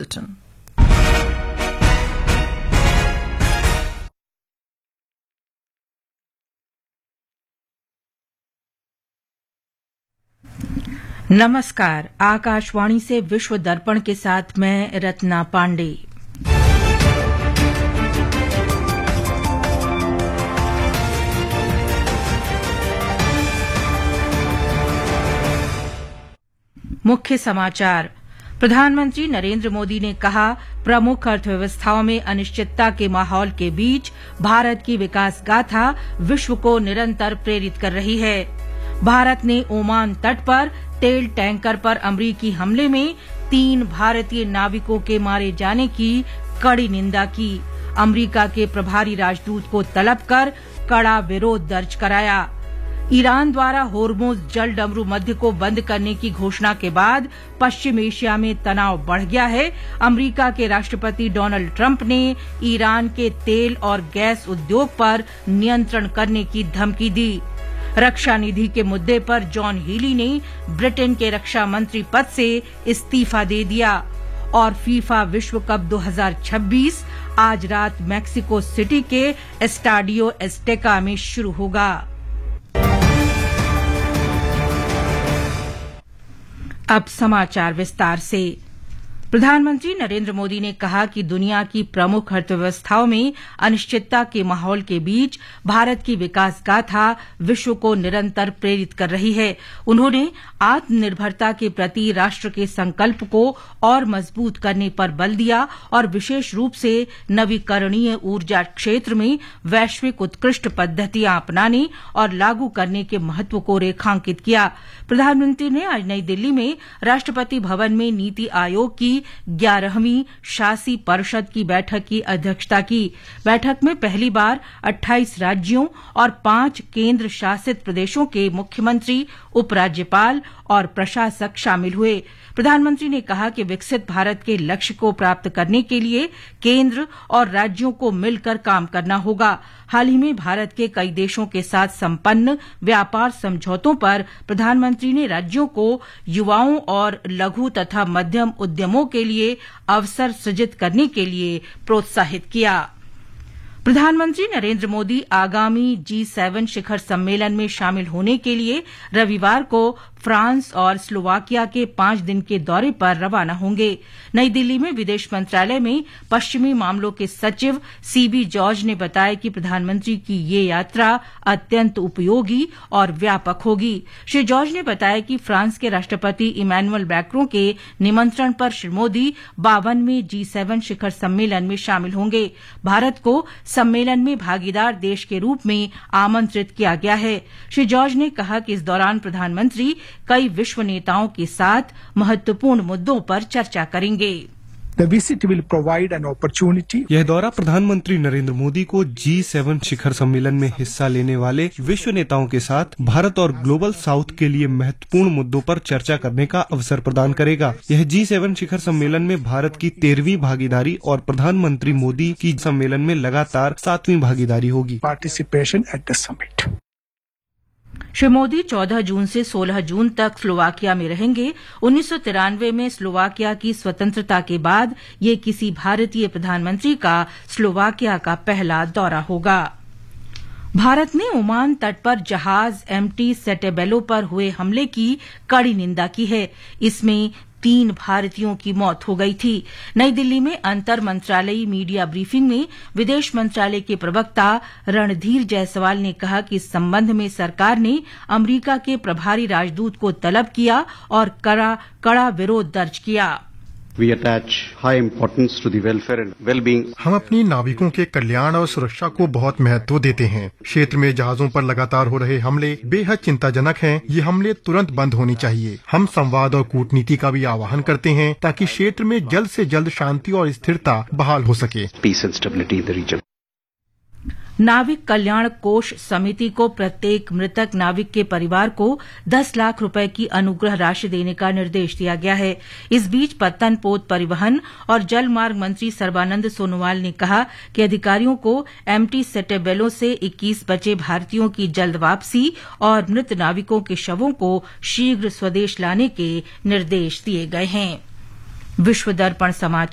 Bulletin. नमस्कार, आकाशवाणी से विश्व दर्पण के साथ मैं रत्ना पांडे। मुख्य समाचार। प्रधानमंत्री नरेंद्र मोदी ने कहा, प्रमुख अर्थव्यवस्थाओं में अनिश्चितता के माहौल के बीच भारत की विकास गाथा विश्व को निरंतर प्रेरित कर रही है। भारत ने ओमान तट पर तेल टैंकर पर अमरीकी हमले में 3 भारतीय नाविकों के मारे जाने की कड़ी निंदा की। अमरीका के प्रभारी राजदूत को तलब कर कड़ा विरोध दर्ज कराया। ईरान द्वारा होर्मुज जल डमरू मध्य को बंद करने की घोषणा के बाद पश्चिम एशिया में तनाव बढ़ गया है। अमरीका के राष्ट्रपति डोनाल्ड ट्रंप ने ईरान के तेल और गैस उद्योग पर नियंत्रण करने की धमकी दी। रक्षा निधि के मुद्दे पर जॉन हीली ने ब्रिटेन के रक्षा मंत्री पद से इस्तीफा दे दिया। और फीफा विश्व कप 2026 आज रात मैक्सिको सिटी के एस्टाडियो एस्टेका में शुरू होगा। अब समाचार विस्तार से। प्रधानमंत्री नरेंद्र मोदी ने कहा कि दुनिया की प्रमुख अर्थव्यवस्थाओं में अनिश्चितता के माहौल के बीच भारत की विकास गाथा विश्व को निरंतर प्रेरित कर रही है। उन्होंने आत्मनिर्भरता के प्रति राष्ट्र के संकल्प को और मजबूत करने पर बल दिया और विशेष रूप से नवीकरणीय ऊर्जा क्षेत्र में वैश्विक उत्कृष्ट पद्धतियां अपनाने और लागू करने के महत्व को रेखांकित किया। प्रधानमंत्री ने आज नई दिल्ली में राष्ट्रपति भवन में नीति आयोग की 11वीं शासी परिषद की बैठक की अध्यक्षता की। बैठक में पहली बार 28 राज्यों और 5 केंद्र शासित प्रदेशों के मुख्यमंत्री, उपराज्यपाल और प्रशासक शामिल हुए। प्रधानमंत्री ने कहा कि विकसित भारत के लक्ष्य को प्राप्त करने के लिए केंद्र और राज्यों को मिलकर काम करना होगा। हाल ही में भारत के कई देशों के साथ संपन्न व्यापार समझौतों पर प्रधानमंत्री ने राज्यों को युवाओं और लघु तथा मध्यम उद्यमों के लिए अवसर सृजित करने के लिए प्रोत्साहित किया। प्रधानमंत्री नरेंद्र मोदी आगामी G7 शिखर सम्मेलन में शामिल होने के लिए रविवार को फ्रांस और स्लोवाकिया के 5 दिन के दौरे पर रवाना होंगे। नई दिल्ली में विदेश मंत्रालय में पश्चिमी मामलों के सचिव सीबी जॉर्ज ने बताया कि प्रधानमंत्री की ये यात्रा अत्यंत उपयोगी और व्यापक होगी। श्री जॉर्ज ने बताया कि फ्रांस के राष्ट्रपति इमैनुअल मैक्रों के निमंत्रण पर श्री मोदी 52वें G7 शिखर सम्मेलन में शामिल होंगे। भारत को सम्मेलन में भागीदार देश के रूप में आमंत्रित किया गया है। श्री जॉर्ज ने कहा कि इस दौरान प्रधानमंत्री कई विश्व नेताओं के साथ महत्वपूर्ण मुद्दों पर चर्चा करेंगे। यह दौरा प्रधानमंत्री नरेंद्र मोदी को G7 शिखर सम्मेलन में हिस्सा लेने वाले विश्व नेताओं के साथ भारत और ग्लोबल साउथ के लिए महत्वपूर्ण मुद्दों पर चर्चा करने का अवसर प्रदान करेगा। यह G7 शिखर सम्मेलन में भारत की 13वीं भागीदारी और प्रधानमंत्री मोदी की सम्मेलन में लगातार 7वीं भागीदारी होगी। श्री मोदी 14 जून से 16 जून तक स्लोवाकिया में रहेंगे। 1993 में स्लोवाकिया की स्वतंत्रता के बाद ये किसी भारतीय प्रधानमंत्री का स्लोवाकिया का पहला दौरा होगा। भारत ने ओमान तट पर जहाज MT सेटेबेलो पर हुए हमले की कड़ी निंदा की है। इसमें 3 भारतीयों की मौत हो गई थी। नई दिल्ली में अंतर मंत्रालयी मीडिया ब्रीफिंग में विदेश मंत्रालय के प्रवक्ता रणधीर जायसवाल ने कहा कि इस संबंध में सरकार ने अमरीका के प्रभारी राजदूत को तलब किया और कड़ा विरोध दर्ज किया। We attach high importance to the welfare and well-being. हम अपनी नाविकों के कल्याण और सुरक्षा को बहुत महत्व देते हैं। क्षेत्र में जहाजों पर लगातार हो रहे हमले बेहद चिंताजनक हैं। ये हमले तुरंत बंद होने चाहिए। हम संवाद और कूटनीति का भी आह्वान करते हैं ताकि क्षेत्र में जल्द से जल्द शांति और स्थिरता बहाल हो सके। Peace and stability in the region. नाविक कल्याण कोष समिति को प्रत्येक मृतक नाविक के परिवार को 10 लाख रुपए की अनुग्रह राशि देने का निर्देश दिया गया है। इस बीच पत्तन पोत परिवहन और जल मार्ग मंत्री सर्बानंद सोनोवाल ने कहा कि अधिकारियों को MT सेटेबेलो से 21 बचे भारतीयों की जल्द वापसी और मृत नाविकों के शवों को शीघ्र स्वदेश लाने के निर्देश दिए गए हैं। विश्व दर्पण समाचार